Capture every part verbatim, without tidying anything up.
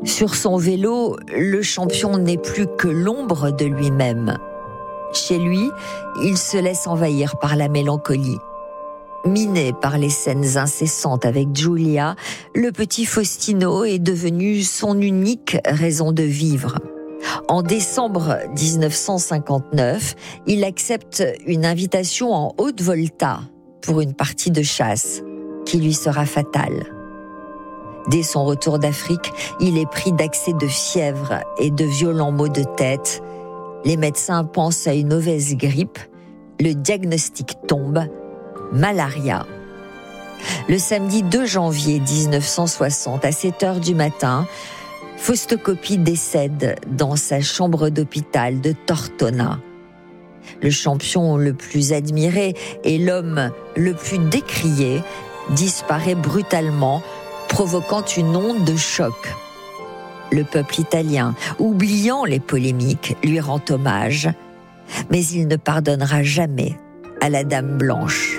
Sur son vélo, le champion n'est plus que l'ombre de lui-même. Chez lui, il se laisse envahir par la mélancolie. Miné par les scènes incessantes avec Giulia, le petit Faustino est devenu son unique raison de vivre. En décembre dix-neuf cent cinquante-neuf, il accepte une invitation en Haute-Volta pour une partie de chasse qui lui sera fatale. Dès son retour d'Afrique, il est pris d'accès de fièvre et de violents maux de tête. Les médecins pensent à une mauvaise grippe. Le diagnostic tombe. Malaria. Le samedi deux janvier dix-neuf cent soixante, à sept heures du matin, Fausto Coppi décède dans sa chambre d'hôpital de Tortona. Le champion le plus admiré et l'homme le plus décrié disparaît brutalement, provoquant une onde de choc. Le peuple italien, oubliant les polémiques, lui rend hommage, mais il ne pardonnera jamais à la Dame Blanche.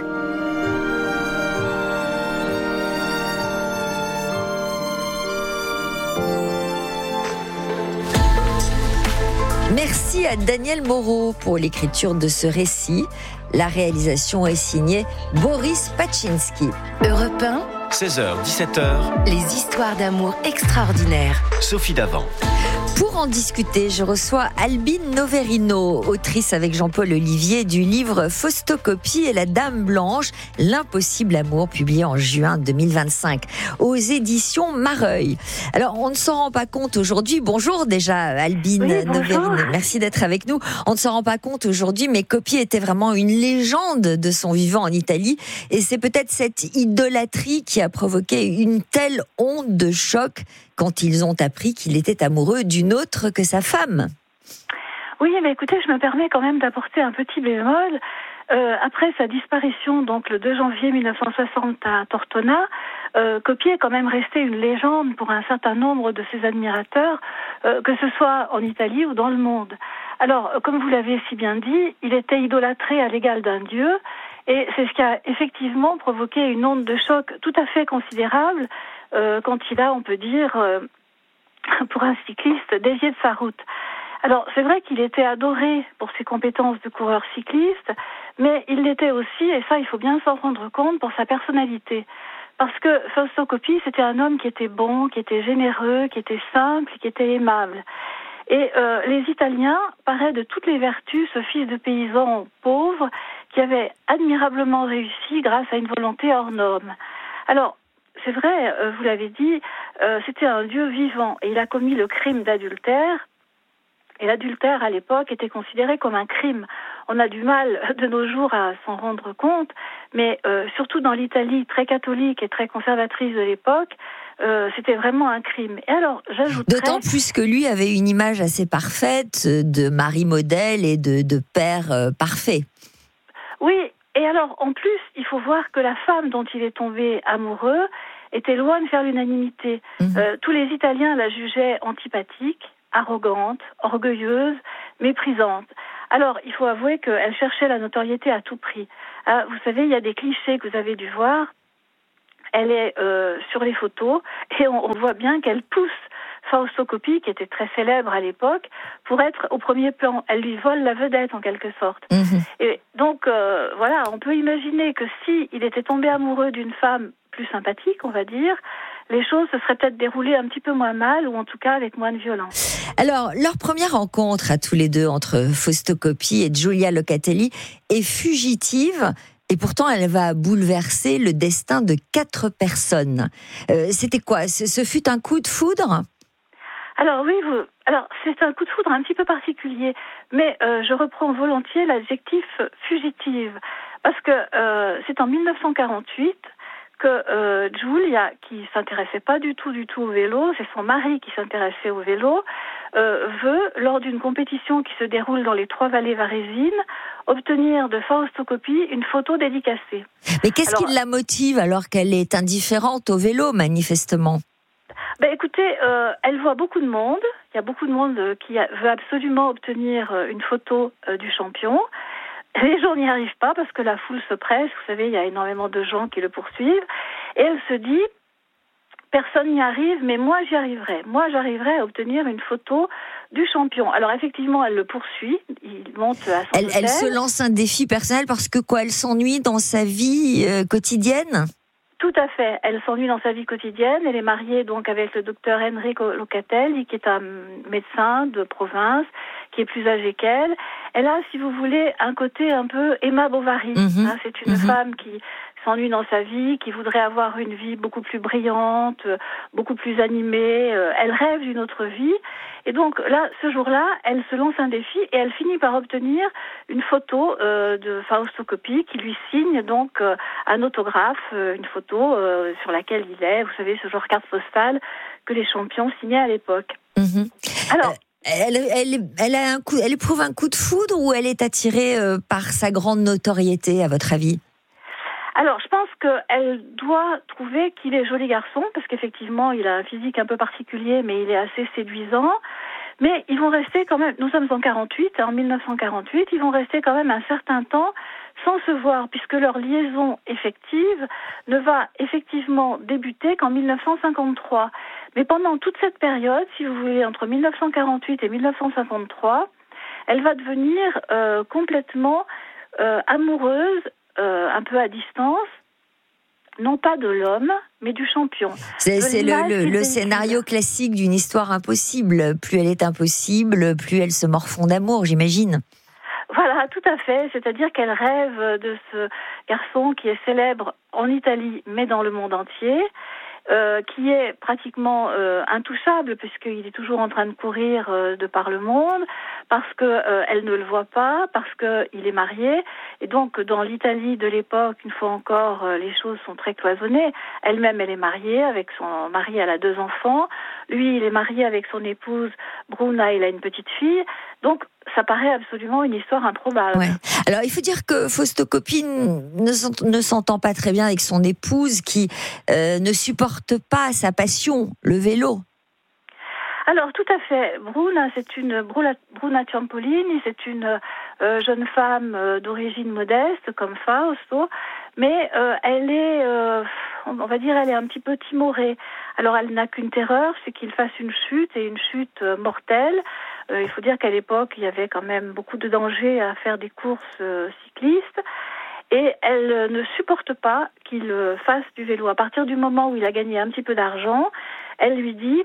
Merci à Daniel Moreau pour l'écriture de ce récit. La réalisation est signée Boris Paczynski. Europe un, seize heures dix-sept heures. Les histoires d'amour extraordinaires. Sophie Davant. Pour en discuter, je reçois Albine Noverino, autrice avec Jean-Paul Olivier du livre Fausto Coppi et la Dame Blanche, l'impossible amour, publié en juin deux mille vingt-cinq aux éditions Mareuil. Alors, on ne s'en rend pas compte aujourd'hui. Bonjour déjà, Albine oui, Noverino. Merci d'être avec nous. On ne s'en rend pas compte aujourd'hui, mais Coppi était vraiment une légende de son vivant en Italie. Et c'est peut-être cette idolâtrie qui a provoqué une telle onde de choc quand ils ont appris qu'il était amoureux d'une autre que sa femme. Oui, mais écoutez, je me permets quand même d'apporter un petit bémol. Euh, après sa disparition, donc le deux janvier mille neuf cent soixante à Tortona, euh, Coppi est quand même resté une légende pour un certain nombre de ses admirateurs, euh, que ce soit en Italie ou dans le monde. Alors, comme vous l'avez si bien dit, il était idolâtré à l'égal d'un dieu, et c'est ce qui a effectivement provoqué une onde de choc tout à fait considérable euh, quand il a, on peut dire, euh, pour un cycliste, dévié de sa route. Alors, c'est vrai qu'il était adoré pour ses compétences de coureur cycliste, mais il l'était aussi, et ça, il faut bien s'en rendre compte, pour sa personnalité. Parce que Fausto Coppi, c'était un homme qui était bon, qui était généreux, qui était simple, qui était aimable. Et euh, les Italiens paraient de toutes les vertus ce fils de paysan pauvre qui avait admirablement réussi grâce à une volonté hors norme. Alors, c'est vrai, euh, vous l'avez dit, euh, c'était un dieu vivant et il a commis le crime d'adultère. Et l'adultère, à l'époque, était considéré comme un crime. On a du mal, de nos jours, à s'en rendre compte, mais euh, surtout dans l'Italie très catholique et très conservatrice de l'époque, euh, c'était vraiment un crime. Et alors, j'ajouterais... D'autant plus que lui avait une image assez parfaite de mari modèle et de, de père euh, parfait. Oui, et alors, en plus, il faut voir que la femme dont il est tombé amoureux était loin de faire l'unanimité. Mmh. Euh, tous les Italiens la jugeaient antipathique, arrogante, orgueilleuse, méprisante. Alors, il faut avouer qu'elle cherchait la notoriété à tout prix. Euh, vous savez, il y a des clichés que vous avez dû voir. Elle est euh, sur les photos et on, on voit bien qu'elle pousse Fausto Coppi, qui était très célèbre à l'époque, pour être au premier plan. Elle lui vole la vedette, en quelque sorte. Mmh. Et donc, euh, voilà, on peut imaginer que si il était tombé amoureux d'une femme plus sympathique, on va dire, les choses se seraient peut-être déroulées un petit peu moins mal, ou en tout cas avec moins de violence. Alors, leur première rencontre à tous les deux entre Fausto Coppi et Giulia Locatelli est fugitive, et pourtant elle va bouleverser le destin de quatre personnes. Euh, c'était quoi ? Ce, ce fut un coup de foudre ? Alors oui, vous, alors c'est un coup de foudre un petit peu particulier, mais euh, je reprends volontiers l'adjectif fugitive, parce que euh, c'est en dix-neuf cent quarante-huit que euh, Giulia, qui s'intéressait pas du tout du tout au vélo, c'est son mari qui s'intéressait au vélo, euh, veut, lors d'une compétition qui se déroule dans les Trois-Vallées varésines, obtenir de Fausto Coppi une photo dédicacée. Mais qu'est-ce alors, qui la motive alors qu'elle est indifférente au vélo, manifestement ? Ben écoutez, euh, elle voit beaucoup de monde. Il y a beaucoup de monde qui a, veut absolument obtenir une photo euh, du champion. Les gens n'y arrivent pas parce que la foule se presse. Vous savez, il y a énormément de gens qui le poursuivent. Et elle se dit, personne n'y arrive, mais moi j'y arriverai. Moi j'arriverai à obtenir une photo du champion. Alors effectivement, elle le poursuit, il monte à son elle, hôtel. Elle se lance un défi personnel parce que quoi, elle s'ennuie dans sa vie euh, quotidienne ? Tout à fait. Elle s'ennuie dans sa vie quotidienne. Elle est mariée donc avec le docteur Enrico Locatelli, qui est un médecin de province, qui est plus âgé qu'elle. Elle a, si vous voulez, un côté un peu Emma Bovary. Mmh, hein, c'est une mmh. femme qui s'ennuie dans sa vie, qui voudrait avoir une vie beaucoup plus brillante, beaucoup plus animée. Elle rêve d'une autre vie. Et donc là, ce jour-là, elle se lance un défi et elle finit par obtenir une photo euh, de Fausto Coppi qui lui signe donc euh, un autographe, euh, une photo euh, sur laquelle il est, vous savez, ce genre carte postale que les champions signaient à l'époque. Mmh. Alors, euh, elle, elle, elle, a un coup, elle éprouve un coup de foudre ou elle est attirée euh, par sa grande notoriété, à votre avis ? Alors, je pense qu'elle doit trouver qu'il est joli garçon, parce qu'effectivement, il a un physique un peu particulier, mais il est assez séduisant. Mais ils vont rester quand même, nous sommes en quarante-huit, en mille neuf cent quarante-huit, ils vont rester quand même un certain temps sans se voir, puisque leur liaison effective ne va effectivement débuter qu'en mille neuf cent cinquante-trois. Mais pendant toute cette période, si vous voulez, entre mille neuf cent quarante-huit et mille neuf cent cinquante-trois, elle va devenir euh, complètement euh, amoureuse, Euh, un peu à distance, non pas de l'homme, mais du champion. C'est, c'est le, le, le scénario classique d'une histoire impossible. Plus elle est impossible, plus elle se morfond d'amour, j'imagine. Voilà, tout à fait. C'est-à-dire qu'elle rêve de ce garçon qui est célèbre en Italie, mais dans le monde entier. Euh, qui est pratiquement euh, intouchable puisqu'il est toujours en train de courir euh, de par le monde, parce que euh, elle ne le voit pas, parce que il est marié, et donc dans l'Italie de l'époque, une fois encore, euh, les choses sont très cloisonnées. Elle-même, elle est mariée avec son mari, elle a deux enfants. Lui, il est marié avec son épouse Bruna, il a une petite fille. Donc ça paraît absolument une histoire improbable. Ouais. Alors, il faut dire que Fausto Coppi ne, ne s'entend pas très bien avec son épouse qui euh, ne supporte pas sa passion, le vélo. Alors, tout à fait. Bruna, c'est une Bruna, Bruna Ciampolini, c'est une euh, jeune femme euh, d'origine modeste, comme Fausto, mais euh, elle est, euh, on va dire, elle est un petit peu timorée. Alors, elle n'a qu'une terreur, c'est qu'il fasse une chute, et une chute euh, mortelle. Euh, il faut dire qu'à l'époque, il y avait quand même beaucoup de dangers à faire des courses euh, cyclistes. Et elle euh, ne supporte pas qu'il euh, fasse du vélo. À partir du moment où il a gagné un petit peu d'argent, elle lui dit: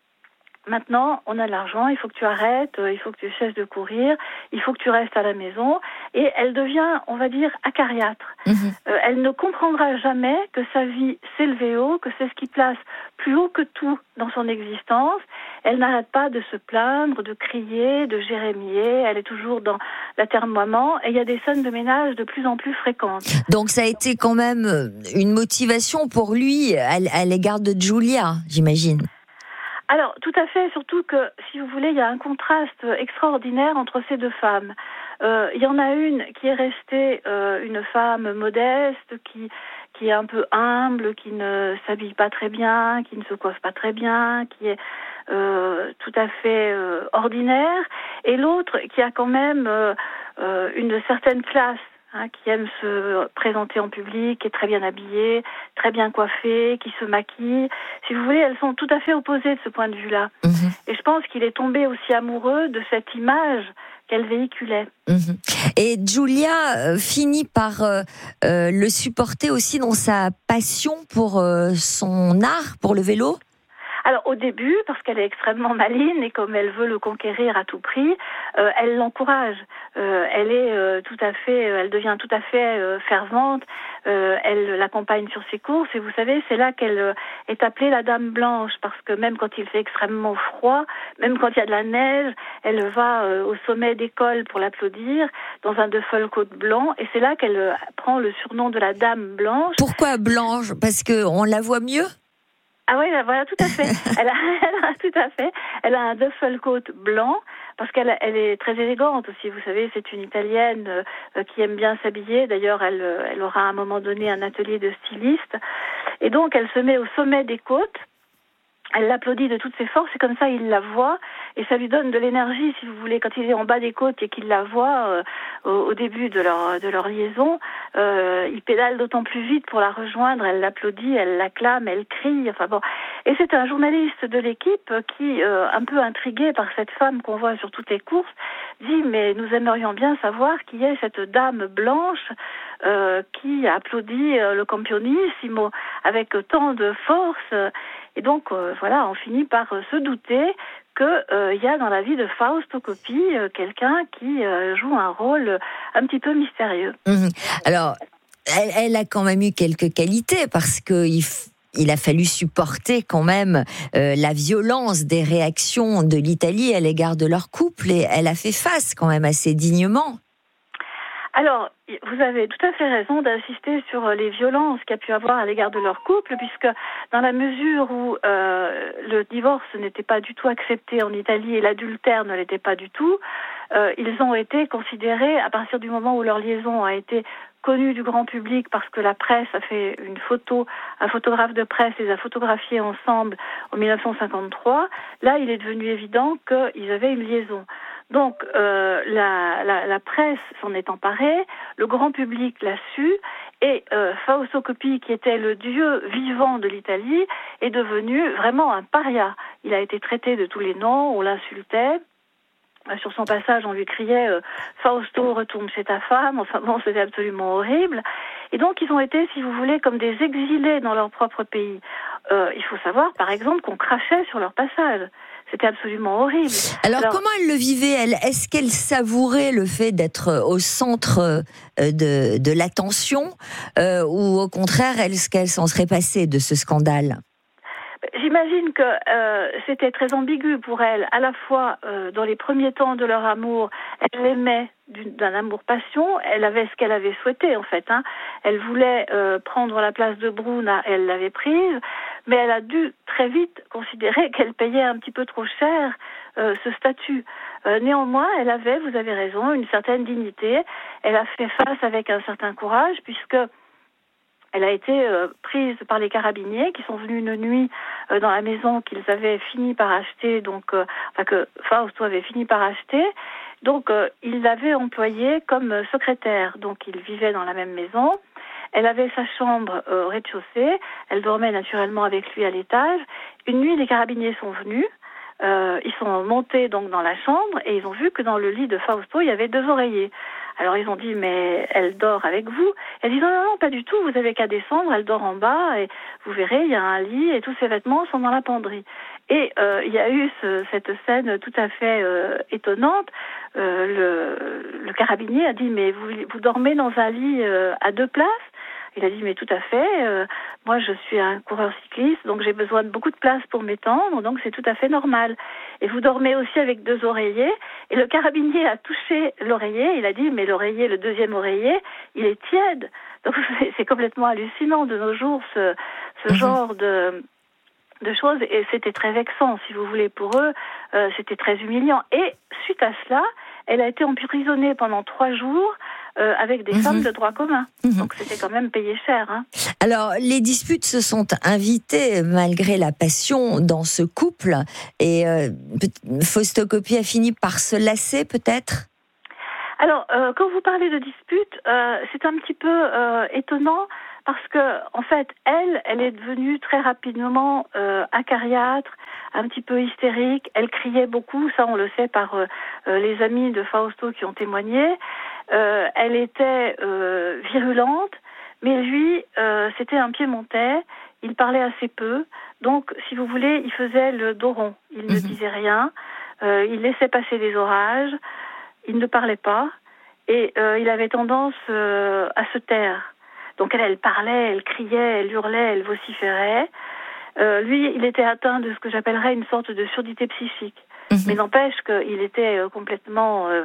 maintenant, on a de l'argent, il faut que tu arrêtes, il faut que tu cesses de courir, il faut que tu restes à la maison. Et elle devient, on va dire, acariâtre. Mmh. Euh, elle ne comprendra jamais que sa vie, c'est le vélo, que c'est ce qui place plus haut que tout dans son existence. Elle n'arrête pas de se plaindre, de crier, de jérémier. Elle est toujours dans l'atermoiement. Et il y a des scènes de ménage de plus en plus fréquentes. Donc ça a été quand même une motivation pour lui à, à l'égard de Giulia, j'imagine. Alors, tout à fait, surtout que, si vous voulez, il y a un contraste extraordinaire entre ces deux femmes. Euh, il y en a une qui est restée euh, une femme modeste, qui, qui est un peu humble, qui ne s'habille pas très bien, qui ne se coiffe pas très bien, qui est euh, tout à fait euh, ordinaire, et l'autre qui a quand même euh, euh, une certaine classe. Hein, qui aime se présenter en public, qui est très bien habillée, très bien coiffée, qui se maquille. Si vous voulez, elles sont tout à fait opposées de ce point de vue-là. Mmh. Et je pense qu'il est tombé aussi amoureux de cette image qu'elle véhiculait. Mmh. Et Giulia euh, finit par euh, euh, le supporter aussi dans sa passion pour euh, son art, pour le vélo ? Alors au début, parce qu'elle est extrêmement maligne et comme elle veut le conquérir à tout prix, euh, elle l'encourage. Euh, elle est euh, tout à fait, euh, elle devient tout à fait euh, fervente. Euh, elle l'accompagne sur ses courses et vous savez, c'est là qu'elle euh, est appelée la Dame Blanche parce que même quand il fait extrêmement froid, même quand il y a de la neige, elle va euh, au sommet des cols pour l'applaudir dans un duffel-coat blanc et c'est là qu'elle euh, prend le surnom de la Dame Blanche. Pourquoi blanche ? Parce que on la voit mieux ? Ah oui, voilà, tout à fait. Elle a, elle a, tout à fait. Elle a un duffel-coat blanc parce qu'elle elle est très élégante aussi. Vous savez, c'est une Italienne euh, qui aime bien s'habiller. D'ailleurs, elle, elle aura à un moment donné un atelier de styliste. Et donc, elle se met au sommet des côtes. Elle l'applaudit de toutes ses forces et comme ça, il la voit. et ça lui donne de l'énergie, si vous voulez, quand il est en bas des côtes et qu'il la voit euh, au, au début de leur de leur liaison, euh, il pédale d'autant plus vite pour la rejoindre, elle l'applaudit, elle l'acclame, elle crie, enfin bon. Et c'est un journaliste de l'équipe qui, euh, un peu intrigué par cette femme qu'on voit sur toutes les courses, dit mais nous aimerions bien savoir qui est cette dame blanche euh, qui applaudit euh, le Campionissimo avec tant de force. Et donc euh, voilà, on finit par euh, se douter qu'il euh, y a dans la vie de Fausto Coppi euh, quelqu'un qui euh, joue un rôle un petit peu mystérieux. Mmh. Alors, elle, elle a quand même eu quelques qualités parce que il f... Il a fallu supporter quand même euh, la violence des réactions de l'Italie à l'égard de leur couple, et elle a fait face quand même assez dignement. Alors, vous avez tout à fait raison d'insister sur les violences qu'il y a pu avoir à l'égard de leur couple, puisque dans la mesure où euh, le divorce n'était pas du tout accepté en Italie et l'adultère ne l'était pas du tout, euh, ils ont été considérés, à partir du moment où leur liaison a été connue du grand public parce que la presse a fait une photo, un photographe de presse les a photographiés ensemble en dix-neuf cent cinquante-trois, là il est devenu évident qu'ils avaient une liaison. Donc euh, la, la, la presse s'en est emparée, le grand public l'a su, et euh, Fausto Coppi, qui était le dieu vivant de l'Italie, est devenu vraiment un paria. Il a été traité de tous les noms, on l'insultait. Sur son passage, on lui criait euh, « Fausto, retourne chez ta femme ». Enfin bon, c'était absolument horrible. Et donc, ils ont été, si vous voulez, comme des exilés dans leur propre pays. Euh, il faut savoir, par exemple, qu'on crachait sur leur passage. C'était absolument horrible. Alors, Alors comment elle le vivait, elle ? Est-ce qu'elle savourait le fait d'être au centre de, de l'attention euh, ou au contraire, est-ce qu'elle s'en serait passée de ce scandale ? J'imagine que euh, c'était très ambigu pour elle. À la fois, euh, dans les premiers temps de leur amour, elle l'aimait d'un amour-passion. Elle avait ce qu'elle avait souhaité, en fait. Hein. Elle voulait euh, prendre la place de Bruna, elle l'avait prise, mais elle a dû très vite considérer qu'elle payait un petit peu trop cher euh, ce statut. Euh, néanmoins, elle avait, vous avez raison, une certaine dignité. Elle a fait face avec un certain courage, puisque elle a été euh, prise par les carabiniers qui sont venus une nuit euh, dans la maison qu'ils avaient fini par acheter, donc euh, enfin que Fausto avait fini par acheter. Donc euh, il l'avait employée comme euh, secrétaire. Donc ils vivaient dans la même maison. Elle avait sa chambre euh, au rez-de-chaussée. Elle dormait naturellement avec lui à l'étage. Une nuit, les carabiniers sont venus. Euh, ils sont montés donc dans la chambre et ils ont vu que dans le lit de Fausto, il y avait deux oreillers. Alors ils ont dit, mais elle dort avec vous. Elle dit, non, non, non, pas du tout, vous avez qu'à descendre, elle dort en bas, et vous verrez, il y a un lit, et tous ses vêtements sont dans la penderie. Et euh, il y a eu ce, cette scène tout à fait euh, étonnante. Euh, le, le carabinier a dit, mais vous, vous dormez dans un lit euh, à deux places ? Il a dit, mais tout à fait, euh, moi je suis un coureur cycliste, donc j'ai besoin de beaucoup de place pour m'étendre, donc c'est tout à fait normal. Et vous dormez aussi avec deux oreillers, et le carabinier a touché l'oreiller, il a dit, mais l'oreiller, le deuxième oreiller, il est tiède. Donc c'est, c'est complètement hallucinant de nos jours, ce, ce mmh. genre de... de choses, et c'était très vexant, si vous voulez, pour eux, euh, c'était très humiliant. Et suite à cela, elle a été emprisonnée pendant trois jours euh, avec des mmh. femmes de droit commun. Mmh. Donc c'était quand même payé cher. Hein. Alors, les disputes se sont invitées, malgré la passion, dans ce couple, et euh, Fausto Coppi a fini par se lasser, peut-être ? Alors, euh, quand vous parlez de disputes, euh, c'est un petit peu euh, étonnant, parce que, en fait, elle, elle est devenue très rapidement euh, acariâtre, un petit peu hystérique. Elle criait beaucoup, ça on le sait par euh, les amis de Fausto qui ont témoigné. Euh, elle était euh, virulente, mais lui, euh, c'était un piémontais. Il parlait assez peu, donc, si vous voulez, il faisait le dos rond. Il mmh. ne disait rien. Euh, il laissait passer les orages. Il ne parlait pas, et euh, il avait tendance euh, à se taire. Donc elle, elle parlait, elle criait, elle hurlait, elle vociférait. Euh, lui, il était atteint de ce que j'appellerais une sorte de surdité psychique. Mmh. Mais n'empêche qu'il était euh, complètement euh,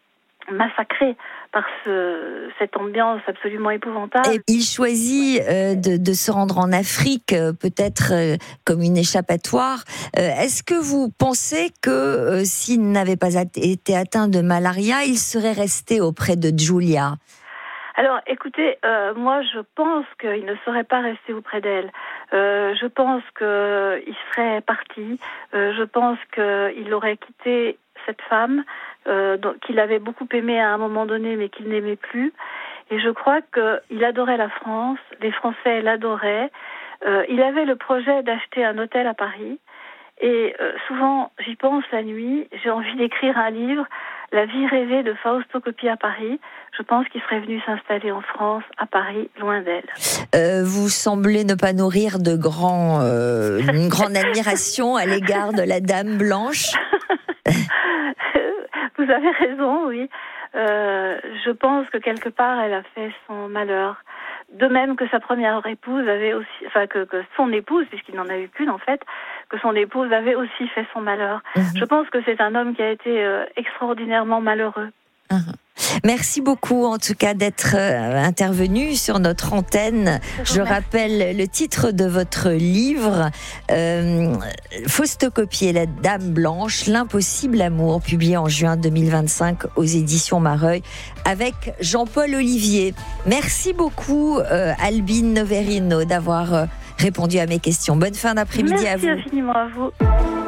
massacré par ce, cette ambiance absolument épouvantable. Et il choisit euh, de, de se rendre en Afrique, euh, peut-être euh, comme une échappatoire. Euh, est-ce que vous pensez que euh, s'il n'avait pas at- été atteint de malaria, il serait resté auprès de Giulia ? Alors, écoutez, euh, moi, je pense qu'il ne serait pas resté auprès d'elle. Euh, je pense qu'il serait parti. Euh, je pense qu'il aurait quitté cette femme euh, qu'il avait beaucoup aimée à un moment donné, mais qu'il n'aimait plus. Et je crois qu'il adorait la France. Les Français l'adoraient. Euh, il avait le projet d'acheter un hôtel à Paris. Et euh, souvent, j'y pense la nuit. J'ai envie d'écrire un livre, La vie rêvée de Fausto Coppi à Paris. Je pense qu'il serait venu s'installer en France, à Paris, loin d'elle. Euh, vous semblez ne pas nourrir de grands, euh, une grande admiration à l'égard de la Dame Blanche. Vous avez raison, oui. Euh, je pense que quelque part, elle a fait son malheur. De même que sa première épouse avait aussi, enfin que, que son épouse, puisqu'il n'en a eu qu'une en fait, que son épouse avait aussi fait son malheur. Mmh. Je pense que c'est un homme qui a été euh, extraordinairement malheureux. Mmh. Merci beaucoup en tout cas d'être euh, intervenu sur notre antenne. Je, Je rappelle le titre de votre livre, euh, Fausto Coppi et la Dame Blanche, l'impossible amour, publié en juin deux mille vingt-cinq aux éditions Mareuil avec Jean-Paul Olivier. Merci beaucoup euh, Albine Noverino d'avoir euh, répondu à mes questions. Bonne fin d'après-midi. Merci à vous. Merci infiniment à vous.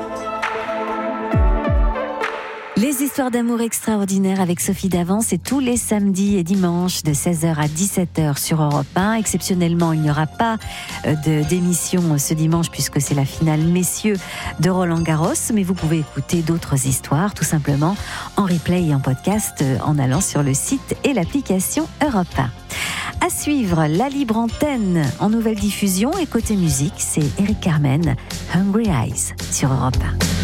Les histoires d'amour extraordinaires avec Sophie Davant, c'est tous les samedis et dimanches de seize heures à dix-sept heures sur Europe un. Exceptionnellement, il n'y aura pas de, d'émission ce dimanche puisque c'est la finale messieurs de Roland Garros. Mais vous pouvez écouter d'autres histoires tout simplement en replay et en podcast en allant sur le site et l'application Europe un. À suivre, la libre antenne en nouvelle diffusion et côté musique, c'est Eric Carmen, Hungry Eyes sur Europe un.